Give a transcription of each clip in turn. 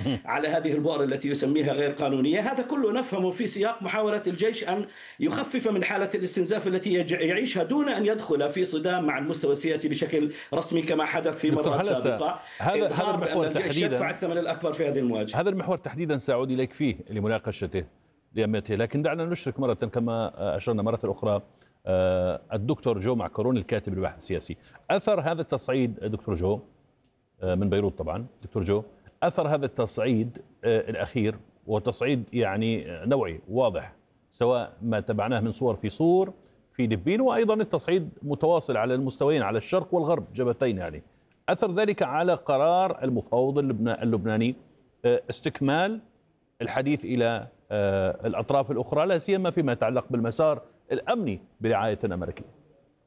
على هذه البؤر التي يسميها غير قانونية. هذا كله نفهمه في سياق محاولة الجيش أن يخفف من حالة الاستنزاف التي يعيشها دون أن يدخل في صدام مع المستوى السياسي بشكل رسمي كما حدث في دكتور مرات هلسة، سابقة. هذا إظهار بأن المحور الجيش يدفع تحديدا، الثمن الأكبر في هذه المواجهة. هذا المحور تحديدا سأعود إليك فيه لمناقشته لأهميته، لكن دعنا نشرك مرة كما أشرنا مرة أخرى الدكتور جو معكرون الكاتب الباحث السياسي. أثر هذا التصعيد دكتور جو من بيروت طبعا، دكتور جو، أثر هذا التصعيد الأخير وتصعيد يعني نوعي واضح، سواء ما تبعناه من صور في صور في دبين، وأيضا التصعيد متواصل على المستويين على الشرق والغرب جبهتين، يعني أثر ذلك على قرار المفاوض اللبناني استكمال الحديث إلى الأطراف الأخرى، لا سيما فيما يتعلق بالمسار الأمني برعاية أمريكية.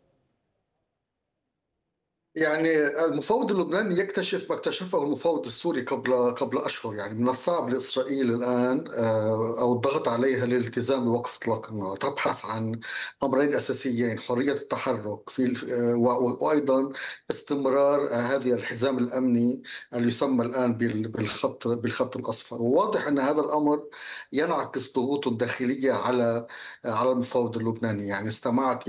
يعني المفاوض اللبناني يكتشف ما اكتشفه المفاوض السوري قبل أشهر. يعني من الصعب لإسرائيل الآن أو الضغط عليها للالتزام بوقف إطلاق النار. تبحث عن أمرين أساسيين: حرية التحرك وأيضا استمرار هذه الحزام الأمني اللي يسمى الآن بالخط الأصفر. وواضح أن هذا الأمر ينعكس ضغوط داخلية على المفاوض اللبناني. يعني استمعت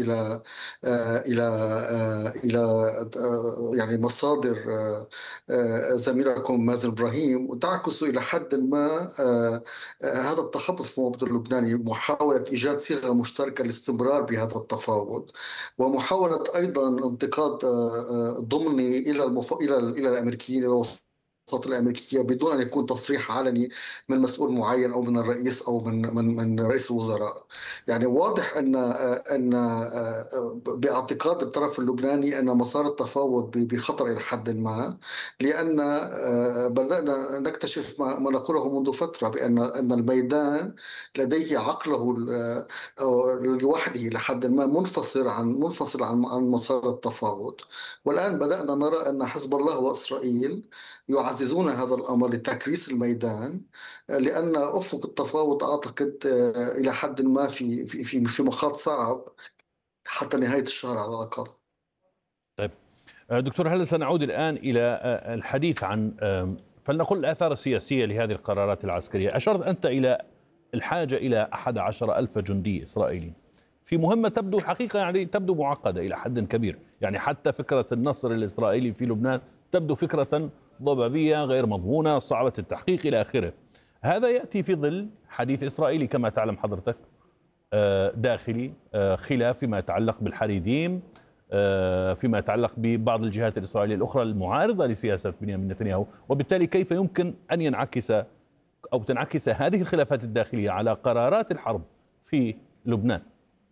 إلى يعني مصادر زميلكم مازن إبراهيم، وتعكس إلى حد ما هذا التخبط في المفاوض اللبناني، محاولة إيجاد صيغة مشتركة للاستمرار بهذا التفاوض، ومحاولة أيضا انتقاد ضمني إلى الأمريكيين، إلى السلطات الأمريكية، بدون أن يكون تصريح علني من مسؤول معين أو من الرئيس أو من رئيس الوزراء. يعني واضح أن باعتقاد الطرف اللبناني أن مسار التفاوض بخطر إلى حد ما، لأن بدأنا نكتشف ما نقوله منذ فترة، بأن الميدان لديه عقله لوحده لحد ما منفصل عن مسار التفاوض. والآن بدأنا نرى أن حزب الله وإسرائيل يعززون هذا الأمر لتكريس الميدان، لأن أفق التفاوض أعتقد إلى حد ما في مخاض صعب حتى نهاية الشهر على الأقل. طيب دكتور، هل سنعود الآن إلى الحديث عن فلنقل الآثار السياسية لهذه القرارات العسكرية؟ أشرت أنت إلى الحاجة إلى 11,000 جندي إسرائيلي في مهمة تبدو الحقيقة يعني تبدو معقدة إلى حد كبير. يعني حتى فكرة النصر الإسرائيلي في لبنان تبدو فكرة ضبابية غير مضمونة صعبة التحقيق إلى آخره. هذا يأتي في ظل حديث إسرائيلي كما تعلم حضرتك داخلي، خلاف فيما يتعلق بالحريديم، فيما يتعلق ببعض الجهات الإسرائيلية الأخرى المعارضة لسياسة بنيامين نتنياهو. وبالتالي كيف يمكن أن ينعكس أو تنعكس هذه الخلافات الداخلية على قرارات الحرب في لبنان؟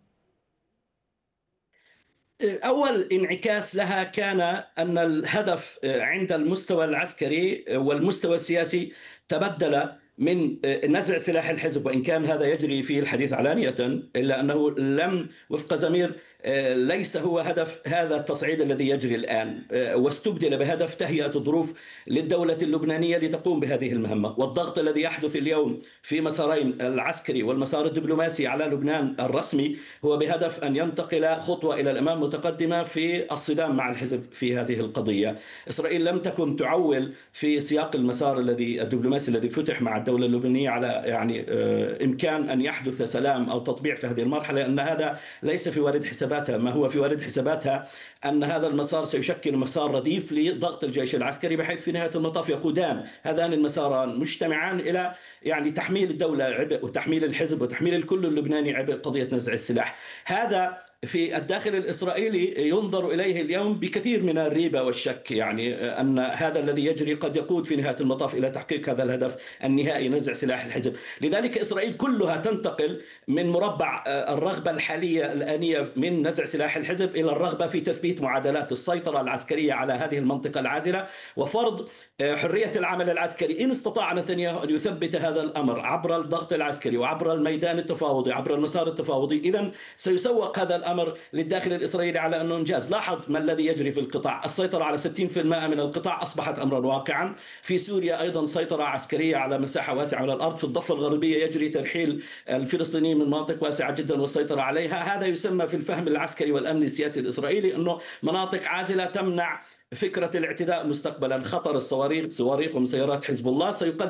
أول انعكاس لها كان أن الهدف عند المستوى العسكري والمستوى السياسي تبدل من نزع سلاح الحزب، وإن كان هذا يجري فيه الحديث علانية، إلا أنه لم وفق زمير ليس هو هدف هذا التصعيد الذي يجري الآن، واستبدل بهدف تهيئة الظروف للدولة اللبنانية لتقوم بهذه المهمة. والضغط الذي يحدث اليوم في مسارين العسكري والمسار الدبلوماسي على لبنان الرسمي هو بهدف أن ينتقل خطوة إلى الأمام متقدمة في الصدام مع الحزب في هذه القضية. إسرائيل لم تكن تعول في سياق المسار الدبلوماسي الذي فتح مع الدولة اللبنانية على يعني إمكان أن يحدث سلام أو تطبيع في هذه المرحلة، لأن هذا ليس في وارد حساباتها. ما هو في وارد حساباتها أن هذا المسار سيشكل مسار رديف لضغط الجيش العسكري، بحيث في نهاية المطاف يقودان هذان المساران مجتمعان إلى يعني تحميل الدولة عبء وتحميل الحزب وتحميل الكل اللبناني عبء قضية نزع السلاح. هذا في الداخل الإسرائيلي ينظر إليه اليوم بكثير من الريبة والشك، يعني أن هذا الذي يجري قد يقود في نهاية المطاف إلى تحقيق هذا الهدف النهائي، نزع سلاح الحزب. لذلك إسرائيل كلها تنتقل من مربع الرغبة الحالية الآنية من نزع سلاح الحزب إلى الرغبة في تثبيت معادلات السيطرة العسكرية على هذه المنطقة العازلة وفرض حرية العمل العسكري. إن استطاع نتنياهو أن يثبت هذا الأمر عبر الضغط العسكري وعبر الميدان التفاوضي عبر المسار التفاوضي، إذن سيسوق هذا الأمر للداخل الإسرائيلي على أنه إنجاز. لاحظ ما الذي يجري في القطاع، السيطرة على 60% من القطاع أصبحت أمرا واقعا. في سوريا أيضا سيطرة عسكرية على مساحة واسعة من الأرض. في الضفة الغربية يجري ترحيل الفلسطينيين من مناطق واسعة جدا والسيطرة عليها. هذا يسمى في الفهم العسكري والأمني السياسي الإسرائيلي أنه مناطق عازلة تمنع فكرة الاعتداء مستقبلا. خطر الصواريخ ومسيرات حزب الله سيقدم